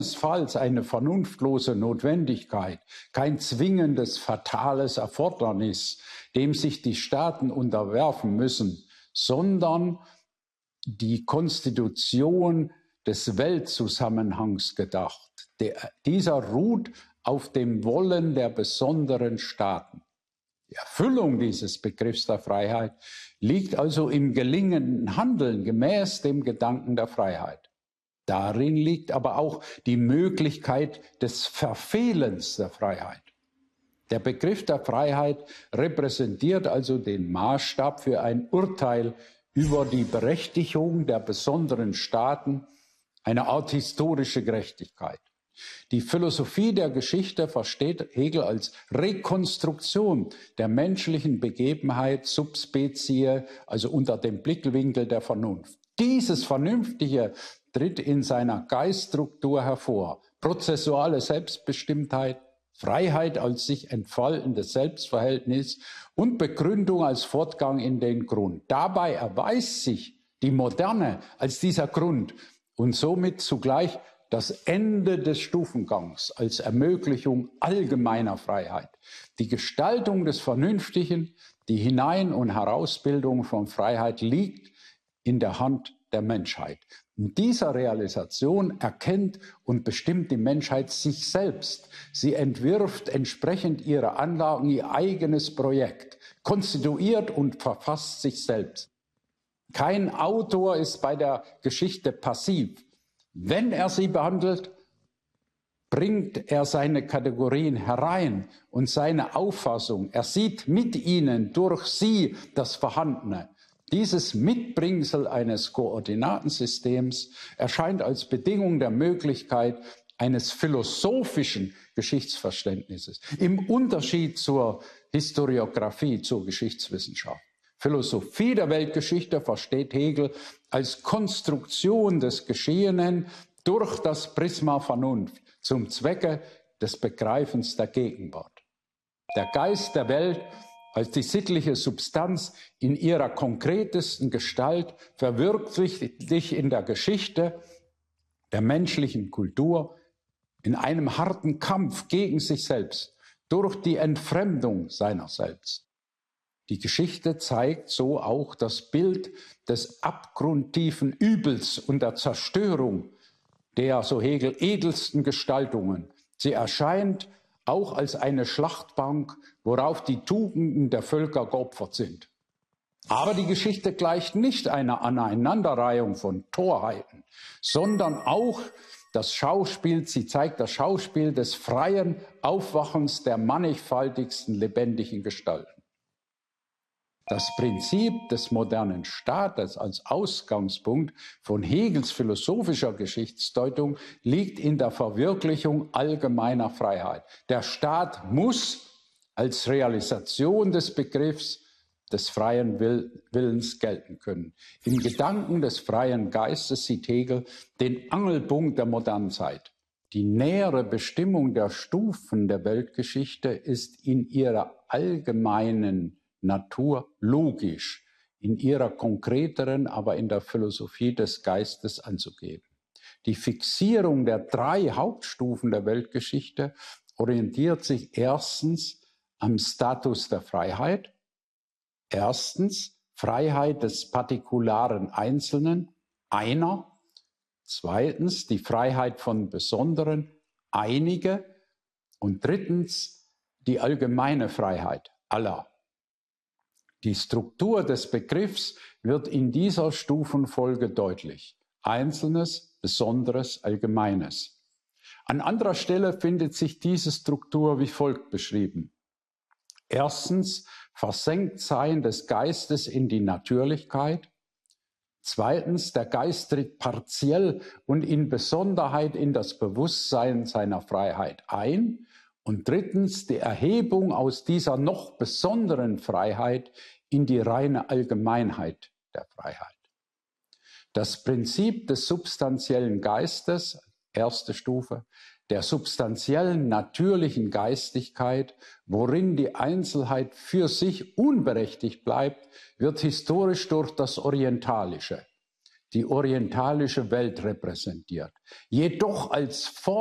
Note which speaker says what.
Speaker 1: keinesfalls eine vernunftlose Notwendigkeit, kein zwingendes, fatales Erfordernis, dem sich die Staaten unterwerfen müssen, sondern die Konstitution des Weltzusammenhangs gedacht. Dieser ruht auf dem Wollen der besonderen Staaten. Die Erfüllung dieses Begriffs der Freiheit liegt also im gelingenden Handeln gemäß dem Gedanken der Freiheit. Darin liegt aber auch die Möglichkeit des Verfehlens der Freiheit. Der Begriff der Freiheit repräsentiert also den Maßstab für ein Urteil über die Berechtigung der besonderen Staaten, eine Art historische Gerechtigkeit. Die Philosophie der Geschichte versteht Hegel als Rekonstruktion der menschlichen Begebenheit sub specie, also unter dem Blickwinkel der Vernunft. Dieses Vernünftige tritt in seiner Geiststruktur hervor. Prozessuale Selbstbestimmtheit, Freiheit als sich entfaltendes Selbstverhältnis und Begründung als Fortgang in den Grund. Dabei erweist sich die Moderne als dieser Grund und somit zugleich das Ende des Stufengangs als Ermöglichung allgemeiner Freiheit. Die Gestaltung des Vernünftigen, die Hinein- und Herausbildung von Freiheit liegt in der Hand der Menschheit. In dieser Realisation erkennt und bestimmt die Menschheit sich selbst. Sie entwirft entsprechend ihrer Anlagen ihr eigenes Projekt, konstituiert und verfasst sich selbst. Kein Autor ist bei der Geschichte passiv. Wenn er sie behandelt, bringt er seine Kategorien herein und seine Auffassung. Er sieht mit ihnen, durch sie, das Vorhandene. Dieses Mitbringsel eines Koordinatensystems erscheint als Bedingung der Möglichkeit eines philosophischen Geschichtsverständnisses, im Unterschied zur Historiographie, zur Geschichtswissenschaft. Philosophie der Weltgeschichte versteht Hegel als Konstruktion des Geschehenen durch das Prisma Vernunft zum Zwecke des Begreifens der Gegenwart. Der Geist der Welt als die sittliche Substanz in ihrer konkretesten Gestalt verwirklicht sich in der Geschichte der menschlichen Kultur in einem harten Kampf gegen sich selbst, durch die Entfremdung seiner selbst. Die Geschichte zeigt so auch das Bild des abgrundtiefen Übels und der Zerstörung der, so Hegel, edelsten Gestaltungen. Sie erscheint auch als eine Schlachtbank, worauf die Tugenden der Völker geopfert sind. Aber die Geschichte gleicht nicht einer Aneinanderreihung von Torheiten, sondern auch das Schauspiel, sie zeigt das Schauspiel des freien Aufwachens der mannigfaltigsten lebendigen Gestalten. Das Prinzip des modernen Staates als Ausgangspunkt von Hegels philosophischer Geschichtsdeutung liegt in der Verwirklichung allgemeiner Freiheit. Der Staat muss als Realisation des Begriffs des freien Willens gelten können. Im Gedanken des freien Geistes sieht Hegel den Angelpunkt der modernen Zeit. Die nähere Bestimmung der Stufen der Weltgeschichte ist in ihrer allgemeinen Natur logisch, in ihrer konkreteren, aber in der Philosophie des Geistes anzugeben. Die Fixierung der 3 Hauptstufen der Weltgeschichte orientiert sich erstens am Status der Freiheit, erstens Freiheit des partikularen Einzelnen, einer, zweitens die Freiheit von Besonderen, einige und drittens die allgemeine Freiheit aller. Die Struktur des Begriffs wird in dieser Stufenfolge deutlich. Einzelnes, Besonderes, Allgemeines. An anderer Stelle findet sich diese Struktur wie folgt beschrieben. Erstens, Versenktsein des Geistes in die Natürlichkeit. Zweitens, der Geist tritt partiell und in Besonderheit in das Bewusstsein seiner Freiheit ein. Und drittens, die Erhebung aus dieser noch besonderen Freiheit in die reine Allgemeinheit der Freiheit. Das Prinzip des substanziellen Geistes, erste Stufe, der substanziellen natürlichen Geistigkeit, worin die Einzelheit für sich unberechtigt bleibt, wird historisch durch das Orientalische, die orientalische Welt repräsentiert. Jedoch als